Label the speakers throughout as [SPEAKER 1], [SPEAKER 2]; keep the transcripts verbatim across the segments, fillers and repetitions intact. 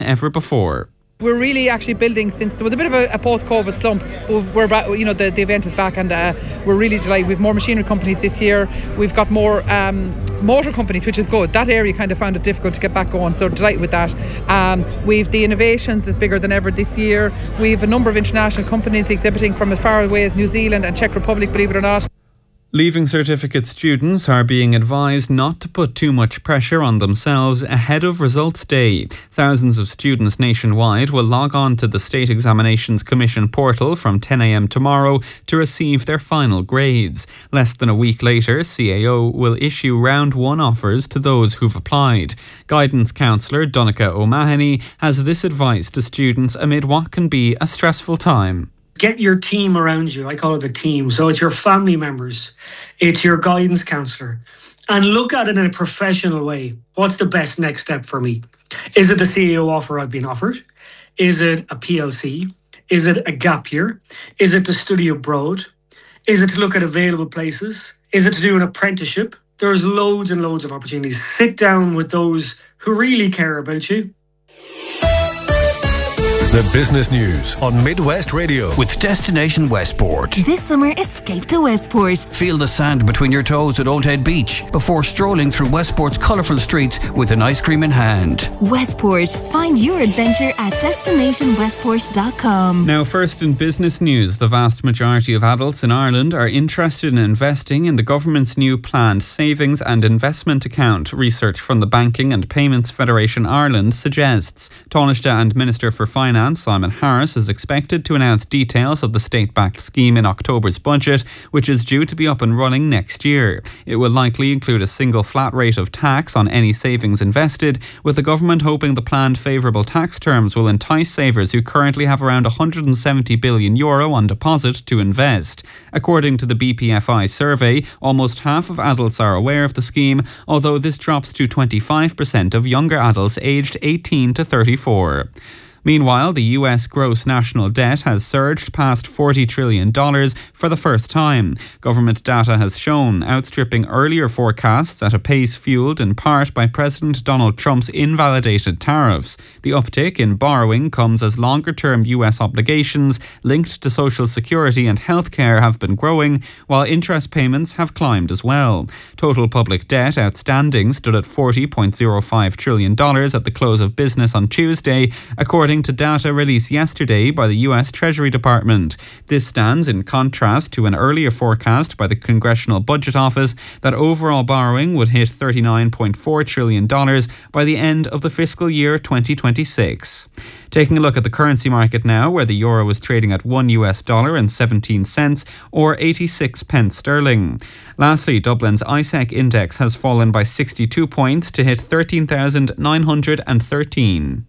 [SPEAKER 1] ever before.
[SPEAKER 2] We're really actually building since there was a bit of a, a post-COVID slump, but we're back, you know, the, the event is back, and uh, we're really delighted. We've more machinery companies this year. We've got more um, motor companies, which is good. That area kind of found it difficult to get back going, so delighted with that. Um, we've the innovations is bigger than ever this year. We've a number of international companies exhibiting from as far away as New Zealand and Czech Republic, believe it or not.
[SPEAKER 1] Leaving certificate students are being advised not to put too much pressure on themselves ahead of results day. Thousands of students nationwide will log on to the State Examinations Commission portal from ten a m tomorrow to receive their final grades. Less than a week later, C A O will issue round one offers to those who've applied. Guidance counsellor Donncha O'Mahony has this advice to students amid what can be a stressful time.
[SPEAKER 3] Get your team around you. I call it the team. So it's your family members, it's your guidance counsellor, and look at it in a professional way. What's the best next step for me? Is it the C A O offer I've been offered? Is it a P L C? Is it a gap year? Is it to study abroad? Is it to look at available places? Is it to do an apprenticeship? There's loads and loads of opportunities. Sit down with those who really care about you.
[SPEAKER 4] The business news on Midwest Radio
[SPEAKER 5] with Destination Westport.
[SPEAKER 6] This summer, escape to Westport.
[SPEAKER 5] Feel the sand between your toes at Old Head Beach before strolling through Westport's colourful streets with an ice cream in hand.
[SPEAKER 6] Westport. Find your adventure at destination westport dot com.
[SPEAKER 1] Now, first in business news, the vast majority of adults in Ireland are interested in investing in the government's new planned savings and investment account. Research from the Banking and Payments Federation Ireland suggests. Taoiseach and Minister for Finance Simon Harris is expected to announce details of the state-backed scheme in October's budget, which is due to be up and running next year. It will likely include a single flat rate of tax on any savings invested, with the government hoping the planned favourable tax terms will entice savers who currently have around one hundred seventy billion euro on deposit to invest. According to the B P F I survey, almost half of adults are aware of the scheme, although this drops to twenty-five percent of younger adults aged eighteen to thirty-four. Meanwhile, the U S gross national debt has surged past forty trillion dollars for the first time. Government data has shown, outstripping earlier forecasts at a pace fueled in part by President Donald Trump's invalidated tariffs. The uptick in borrowing comes as longer-term U S obligations linked to Social Security and healthcare have been growing, while interest payments have climbed as well. Total public debt outstanding stood at forty point zero five trillion dollars at the close of business on Tuesday, according to data released yesterday by the U S Treasury Department. This stands in contrast to an earlier forecast by the Congressional Budget Office that overall borrowing would hit thirty-nine point four trillion dollars by the end of the fiscal year twenty twenty-six. Taking a look at the currency market now, where the euro is trading at one U S dollar and seventeen cents or eighty-six pence sterling. Lastly, Dublin's I S E C index has fallen by sixty-two points to hit thirteen thousand nine hundred thirteen.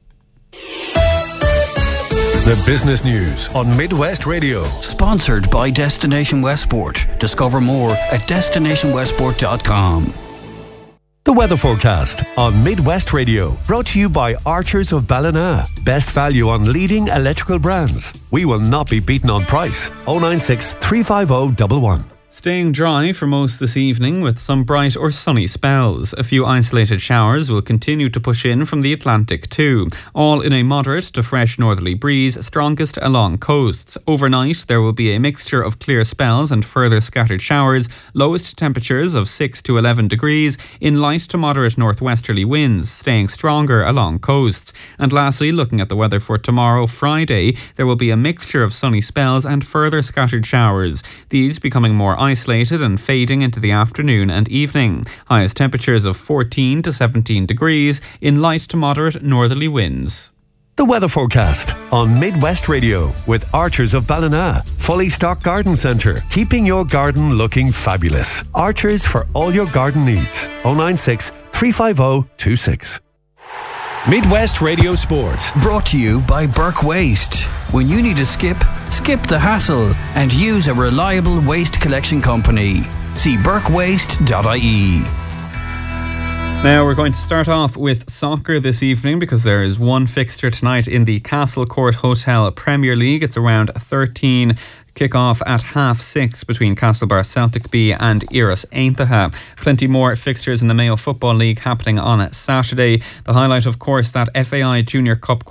[SPEAKER 4] The business news on Midwest Radio.
[SPEAKER 5] Sponsored by Destination Westport. Discover more at destination westport dot com.
[SPEAKER 4] The weather forecast on Midwest Radio. Brought to you by Archers of Ballina. Best value on leading electrical brands. We will not be beaten on price. oh nine six, three five oh, one one.
[SPEAKER 1] Staying dry for most this evening with some bright or sunny spells. A few isolated showers will continue to push in from the Atlantic too, all in a moderate to fresh northerly breeze, strongest along coasts. Overnight there will be a mixture of clear spells and further scattered showers, lowest temperatures of six to eleven degrees, in light to moderate northwesterly winds, staying stronger along coasts. And lastly, looking at the weather for tomorrow, Friday, there will be a mixture of sunny spells and further scattered showers, these becoming more isolated and fading into the afternoon and evening. Highest temperatures of fourteen to seventeen degrees in light to moderate northerly winds.
[SPEAKER 4] The weather forecast on Midwest Radio with Archers of Ballina. Fully stocked garden centre, keeping your garden looking fabulous. Archers for all your garden needs. oh nine six, three five oh, two six. Midwest Radio Sport.
[SPEAKER 5] Brought to you by Burke Waste. When you need a skip, skip the hassle and use a reliable waste collection company. See burke waste dot I E.
[SPEAKER 1] Now we're going to start off with soccer this evening because there is one fixture tonight in the Castle Court Hotel Premier League. It's around thirteen kick off at half six between Castlebar Celtic B and Iris Aintaha. Plenty more fixtures in the Mayo Football League happening on Saturday. The highlight, of course, that F A I Junior Cup